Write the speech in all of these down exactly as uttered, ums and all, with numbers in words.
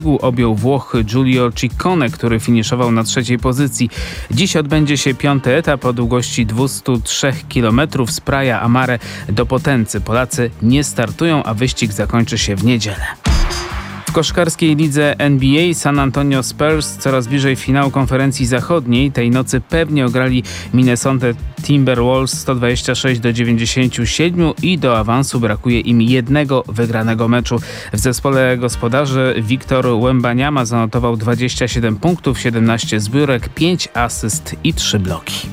objął Włoch Giulio Ciccone, który finiszował na trzeciej pozycji. Dziś odbędzie się piąty etap o długości dwieście trzy kilometrów z Praia a Mare do Potency. Polacy nie startują, a wyścig zakończy się w niedzielę. W koszkarskiej lidze N B A San Antonio Spurs coraz bliżej finału konferencji zachodniej. Tej nocy pewnie ograli Minnesota Timberwolves sto dwadzieścia sześć do dziewięćdziesięciu siedmiu i do awansu brakuje im jednego wygranego meczu. W zespole gospodarzy Victor Wembanyama zanotował dwadzieścia siedem punktów, siedemnaście zbiórek, pięć asyst i trzy bloki.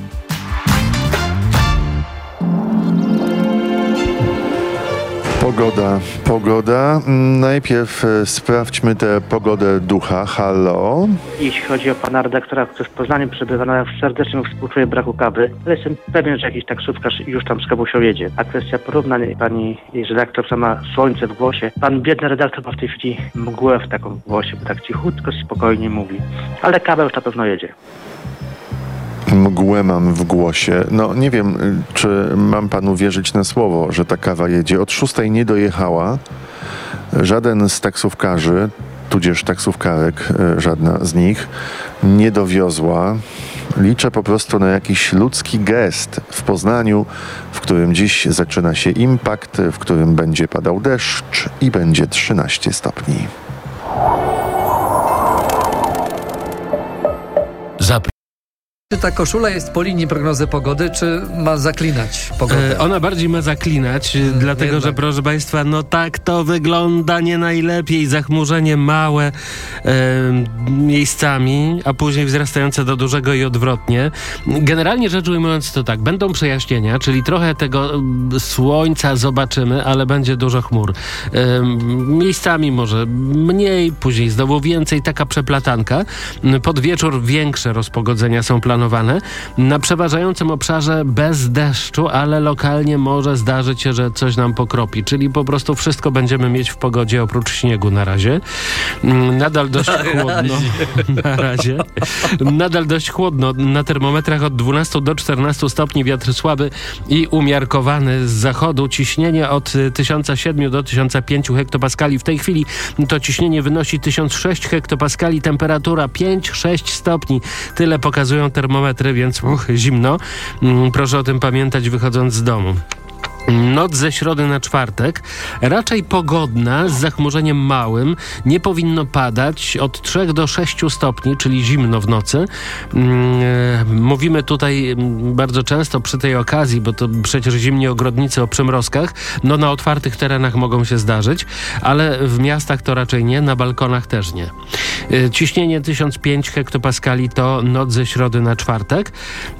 Pogoda, pogoda. Najpierw sprawdźmy tę pogodę ducha. Halo? Jeśli chodzi o pana redaktora, który w Poznaniu przebywa, serdecznie mu współczuję braku kawy, ale jestem pewien, że jakiś taksówkarz już tam z kabusią jedzie. A kwestia porównań, pani redaktor sama słońce w głosie. Pan biedny redaktor ma w tej chwili mgłę w taką głosie, bo tak cichutko, spokojnie mówi. Ale kawa już na pewno jedzie. Mgłę mam w głosie. No nie wiem, czy mam panu wierzyć na słowo, że ta kawa jedzie. Od szóstej nie dojechała. Żaden z taksówkarzy, tudzież taksówkarek, żadna z nich, nie dowiozła. Liczę po prostu na jakiś ludzki gest w Poznaniu, w którym dziś zaczyna się Impact, w którym będzie padał deszcz i będzie trzynaście stopni. Czy ta koszula jest po linii prognozy pogody, czy ma zaklinać pogodę? E, ona bardziej ma zaklinać, hmm, dlatego jednak. że proszę Państwa, no tak to wygląda nie najlepiej. Zachmurzenie małe e, miejscami, a później wzrastające do dużego i odwrotnie. Generalnie rzecz ujmując to tak, będą przejaśnienia, czyli trochę tego słońca zobaczymy, ale będzie dużo chmur. E, miejscami może mniej, później znowu więcej, taka przeplatanka. Pod wieczór większe rozpogodzenia są planowane. Na przeważającym obszarze bez deszczu, ale lokalnie może zdarzyć się, że coś nam pokropi. Czyli po prostu wszystko będziemy mieć w pogodzie oprócz śniegu na razie. Nadal dość chłodno. Na razie. Nadal dość chłodno. Na termometrach od dwunastu do czternastu stopni, wiatr słaby i umiarkowany z zachodu. Ciśnienie od tysiąc siedem do tysiąc pięć hektopaskali. W tej chwili to ciśnienie wynosi tysiąc sześć hektopaskali. Temperatura pięć sześć stopni. Tyle pokazują termometry. termometry, więc uch, zimno. Proszę o tym pamiętać, wychodząc z domu. Noc ze środy na czwartek raczej pogodna, z zachmurzeniem małym. Nie powinno padać, od trzech do sześciu stopni, czyli zimno w nocy. Mówimy tutaj bardzo często przy tej okazji, bo to przecież zimni ogrodnicy o przymrozkach. No na otwartych terenach mogą się zdarzyć, ale w miastach to raczej nie, na balkonach też nie. Ciśnienie tysiąc pięć hektopaskali to noc ze środy na czwartek.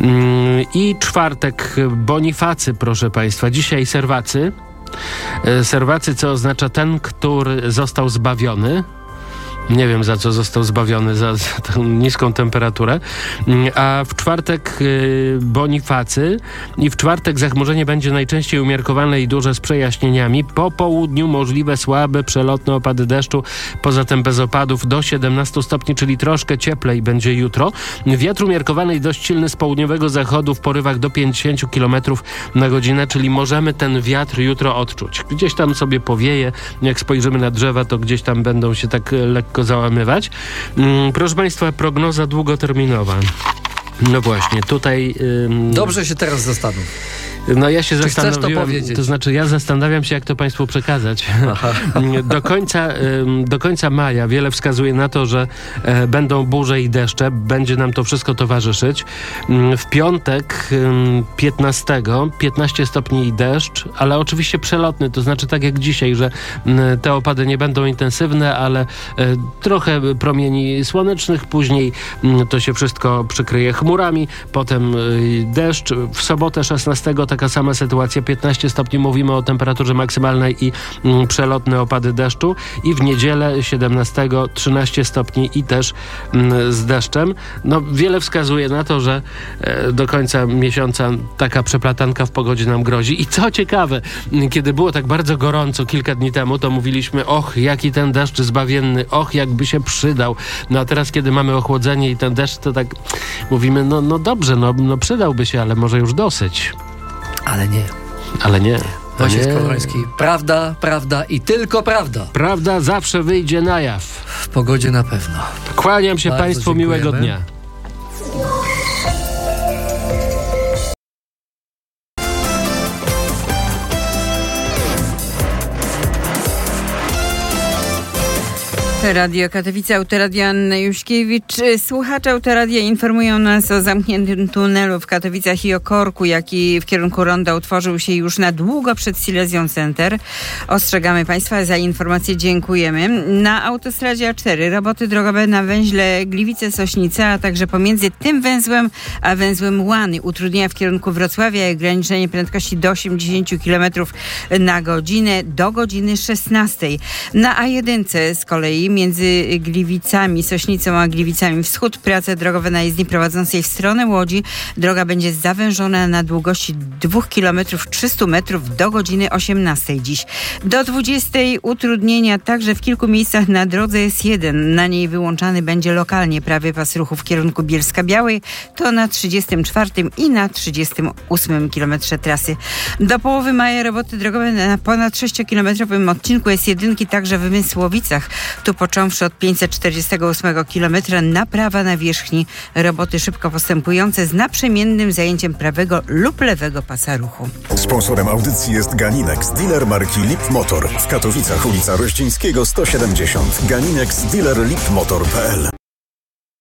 I czwartek Bonifacy, proszę Państwa. Dzisiaj Serwacy. Serwacy, co oznacza ten, który został zbawiony. Nie wiem, za co został zbawiony, za, za tę niską temperaturę. A w czwartek y, Bonifacy i w czwartek zachmurzenie będzie najczęściej umiarkowane i duże z przejaśnieniami. Po południu możliwe słabe, przelotne opady deszczu, poza tym bez opadów do siedemnastu stopni, czyli troszkę cieplej będzie jutro. Wiatr umiarkowany i dość silny z południowego zachodu w porywach do pięćdziesięciu kilometrów na godzinę, czyli możemy ten wiatr jutro odczuć. Gdzieś tam sobie powieje, jak spojrzymy na drzewa, to gdzieś tam będą się tak lekko załamywać. Proszę Państwa, prognoza długoterminowa. No właśnie, tutaj... Ym... Dobrze się teraz zastanów. No ja się Czy zastanowiłem, chcesz to powiedzieć? To znaczy ja zastanawiam się, jak to Państwu przekazać. Do końca, do końca maja wiele wskazuje na to, że e, będą burze i deszcze, będzie nam to wszystko towarzyszyć. W piątek piętnastego piętnaście stopni i deszcz, ale oczywiście przelotny, to znaczy tak jak dzisiaj, że m, te opady nie będą intensywne, ale e, trochę promieni słonecznych, później m, to się wszystko przykryje chmurami, potem e, deszcz. W sobotę szesnastego taka sama sytuacja, piętnaście stopni, mówimy o temperaturze maksymalnej i mm, przelotne opady deszczu, i w niedzielę siedemnastego trzynaście stopni i też mm, z deszczem. No wiele wskazuje na to, że e, do końca miesiąca taka przeplatanka w pogodzie nam grozi. I co ciekawe, kiedy było tak bardzo gorąco kilka dni temu, to mówiliśmy, och, jaki ten deszcz zbawienny, och, jakby się przydał. No a teraz, kiedy mamy ochłodzenie i ten deszcz, to tak mówimy, no, no dobrze, no, no przydałby się, ale może już dosyć. Ale nie. Ale nie. Wojciech Skowroński. Prawda, prawda i tylko prawda. Prawda zawsze wyjdzie na jaw. w pogodzie na pewno. Kłaniam się Bardzo Państwu, dziękujemy. miłego dnia. Radio Katowice, Autoradio Anna Juśkiewicz. Słuchacze Autoradia informują nas o zamkniętym tunelu w Katowicach i o korku, jaki w kierunku ronda utworzył się już na długo przed Silesią Center. Ostrzegamy Państwa, za informację dziękujemy. Na autostradzie A cztery roboty drogowe na węźle Gliwice-Sośnice, a także pomiędzy tym węzłem a węzłem Łany. Utrudnienia w kierunku Wrocławia i ograniczenie prędkości do osiemdziesiąt kilometrów na godzinę do godziny szesnastej. Na A jeden z kolei między Gliwicami, Sośnicą a Gliwicami Wschód prace drogowe na jezdni prowadzącej w stronę Łodzi. Droga będzie zawężona na długości dwóch kilometrów trzystu metrów do godziny osiemnastej dziś. Do dwudziestej utrudnienia także w kilku miejscach na drodze S jeden. Na niej wyłączany będzie lokalnie prawy pas ruchu w kierunku Bielska-Białej. To na trzydziestym czwartym i na trzydziestym ósmym kilometrze trasy. Do połowy maja roboty drogowe na ponad sześciokilometrowym odcinku S jeden także w Mysłowicach. Tu począwszy od pięćset czterdziestego ósmego kilometra naprawa nawierzchni. Roboty szybko postępujące z naprzemiennym zajęciem prawego lub lewego pasa ruchu. Sponsorem audycji jest Ganinex, dealer marki Lip Motor. W Katowicach ulica Rościńskiego sto siedemdziesiąt. Ganinex, dealer lip motor kropka p l.